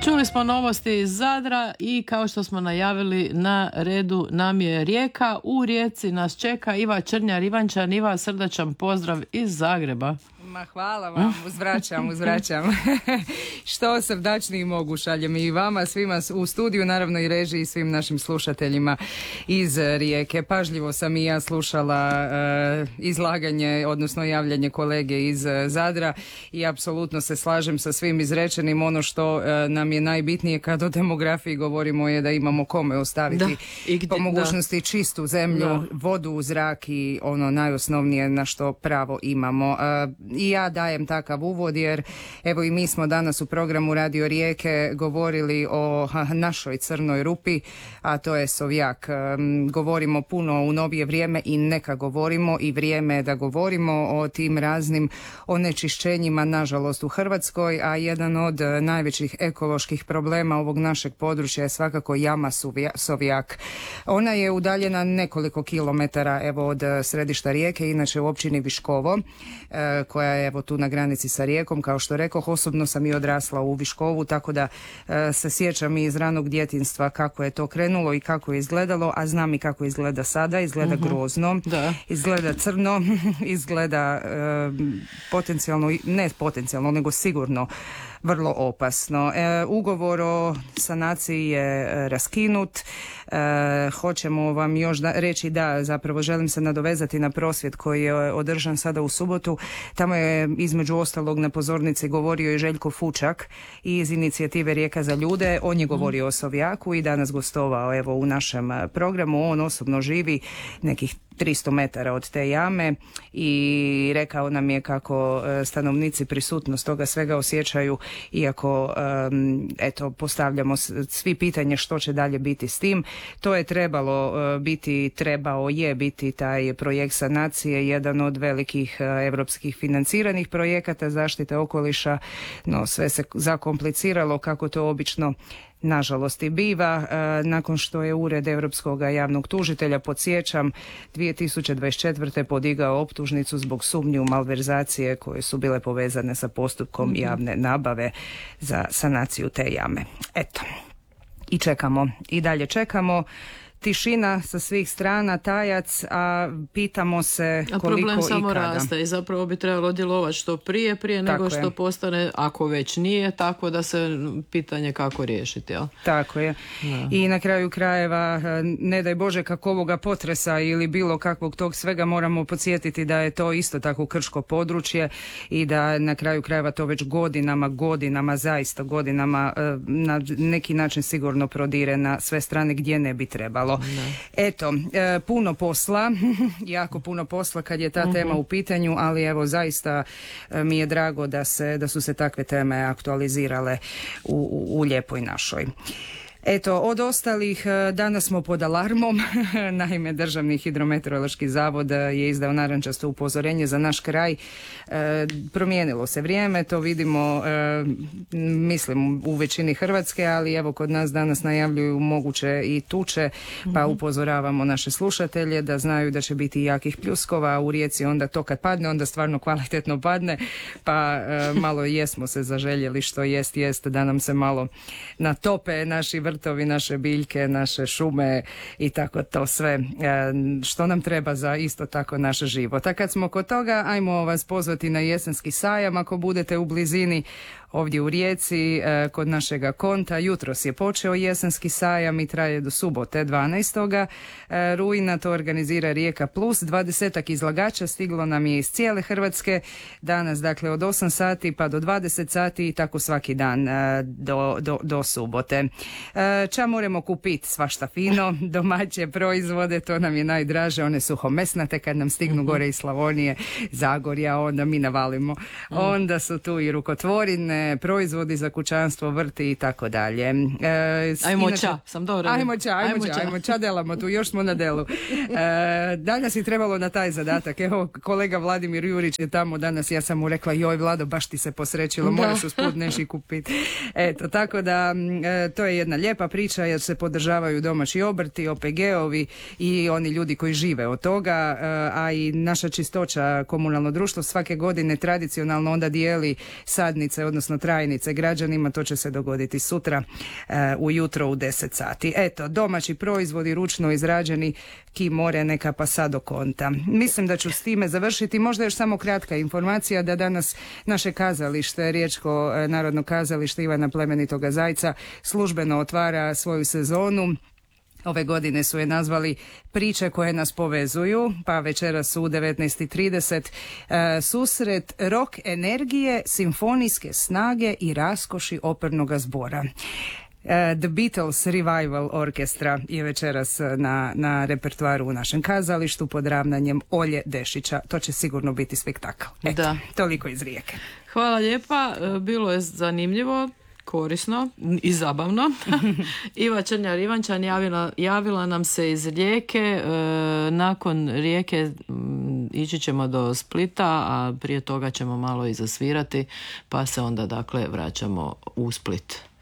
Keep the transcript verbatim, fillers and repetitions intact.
Čuli smo novosti iz Zadra i kao što smo najavili, na redu nam je Rijeka. U Rijeci nas čeka Iva Črnjar Ivančan. Iva, srdačan pozdrav iz Zagreba. Ma hvala vam, uzvraćam, uzvraćam. Što srdačniji mogu šaljem i vama, svima u studiju, naravno i režiji i svim našim slušateljima iz Rijeke. Pažljivo sam i ja slušala uh, izlaganje, odnosno javljanje kolege iz Zadra i apsolutno se slažem sa svim izrečenim. Ono što uh, nam je najbitnije kad o demografiji govorimo je da imamo kome ostaviti da, i gdje, po mogućnosti da. čistu zemlju, da. vodu, zrak i ono najosnovnije na što pravo imamo. Uh, I ja dajem takav uvod jer evo i mi smo danas u programu Radio Rijeke govorili o našoj crnoj rupi, a to je Sovjak. Govorimo puno u novije vrijeme i neka govorimo i vrijeme je da govorimo o tim raznim onečišćenjima nažalost u Hrvatskoj, a jedan od najvećih ekoloških problema ovog našeg područja je svakako jama Sovjak. Ona je udaljena nekoliko kilometara evo od središta Rijeke, inače u općini Viškovo, koja je evo tu na granici sa Rijekom. Kao što rekoh, osobno sam i odrasla u Viškovu, tako da e, se sjećam i iz ranog djetinjstva kako je to krenulo i kako je izgledalo, a znam i kako izgleda sada. Izgleda uh-huh. grozno, da. izgleda crno, izgleda e, potencijalno, ne potencijalno, nego sigurno vrlo opasno. E, ugovor o sanaciji je raskinut. E, hoćemo vam još da, reći da, zapravo želim se nadovezati na prosvjed koji je održan sada u subotu. Tamo je između ostalog na pozornici govorio i Željko Fučak iz inicijative Rijeka za ljude. On je govorio mm. o Sovjaku i danas gostovao evo u našem programu. On osobno živi nekih tristo metara od te jame i rekao nam je kako stanovnici prisutnost toga svega osjećaju, iako um, eto postavljamo svi pitanje što će dalje biti s tim. To je trebalo uh, biti, trebao je biti taj projekt sanacije, jedan od velikih uh, europskih financiranih projekata zaštite okoliša, no sve se zakompliciralo kako to obično nažalost i biva. E, nakon što je Ured Europskog javnog tužitelja, podsjećam, dvije tisuće dvadeset četvrte podigao optužnicu zbog sumnji u malverzacije koje su bile povezane sa postupkom mm-hmm. javne nabave za sanaciju te jame. Eto, i čekamo, i dalje čekamo. Tišina sa svih strana, tajac, a pitamo se koliko i kada. A problem samo raste i zapravo bi trebalo djelovati što prije, prije tako nego što je. postane, ako već nije, tako da se pitanje kako riješiti. Jel? Tako je. Da. I na kraju krajeva, ne daj Bože kako ovoga potresa ili bilo kakvog tog svega, moramo podsjetiti da je to isto tako krško područje i da na kraju krajeva to već godinama, godinama, zaista godinama na neki način sigurno prodire na sve strane gdje ne bi trebalo. Ne. Eto, e, puno posla, jako puno posla kad je ta uh-huh. tema u pitanju, ali evo zaista e, mi je drago da se, da su se takve teme aktualizirale u, u, u lijepoj našoj. Eto, od ostalih danas smo pod alarmom. Naime, Državni hidrometeorološki zavod je izdao narančasto upozorenje za naš kraj. E, promijenilo se vrijeme, to vidimo e, mislim u većini Hrvatske, ali evo kod nas danas najavljuju moguće i tuče, pa mm-hmm. upozoravamo naše slušatelje da znaju da će biti jakih pljuskova. U Rijeci onda to kad padne, onda stvarno kvalitetno padne, pa e, malo jesmo se zaželjeli što jest, jest da nam se malo natope naši vrtovi, naše biljke, naše šume i tako to sve što nam treba za isto tako naš život. A kad smo kod toga, ajmo vas pozvati na jesenski sajam ako budete u blizini ovdje u Rijeci kod našega konta. Jutros je počeo jesenski sajam i traje do subote dvanaestog rujna. To organizira Rijeka Plus. Dvadesetak izlagača stiglo nam je iz cijele Hrvatske. Danas dakle od osam sati pa do dvadeset sati i tako svaki dan do, do, do subote. Ča moramo kupiti? Svašta fino, domaće proizvode, to nam je najdraže, one suhomesnate kad nam stignu uh-huh. gore iz Slavonije, Zagorja, onda mi navalimo. Uh-huh. Onda su tu i rukotvorine, proizvodi za kućanstvo, vrti i tako dalje. E, ajmo inače, ča, sam dobro. Ajmo ča, ajmo, ajmo ča, ajmo ča, delamo tu, još smo na delu. E, danas je trebalo na taj zadatak. Evo, kolega Vladimir Jurić je tamo danas, ja sam mu rekla, joj Vlado, baš ti se posrećilo, da. moraš usput neši kupiti. Eto, tako da, e, to je jedna lijepa priča jer se podržavaju domaći obrti, O P G-ovi i oni ljudi koji žive od toga, a i naša Čistoća, komunalno društvo, svake godine tradicionalno onda dijeli sadnice, odnosno odnosno trajnice građanima. To će se dogoditi sutra e, ujutro u deset sati. Eto, domaći proizvodi ručno izrađeni, chi more neka pasado konta. Mislim da ću s time završiti. Možda još samo kratka informacija da danas naše kazalište, Riječko narodno kazalište Ivana Plemenitoga Zajca, službeno otvara svoju sezonu. Ove godine su je nazvali Priče koje nas povezuju, pa večeras su u devetnaest i trideset e, susret rock energije, simfonijske snage i raskoši opernog zbora. The Beatles Revival Orkestra je večeras na, na repertuaru u našem kazalištu pod ravnanjem Olje Dešića. To će sigurno biti spektakl. Eto, da. Toliko iz Rijeke. Hvala lijepa, bilo je zanimljivo, korisno i zabavno. Iva Črnjar Ivančan javila, javila nam se iz Rijeke. E, nakon Rijeke m, ići ćemo do Splita, a prije toga ćemo malo i zasvirati, pa se onda dakle vraćamo u Split.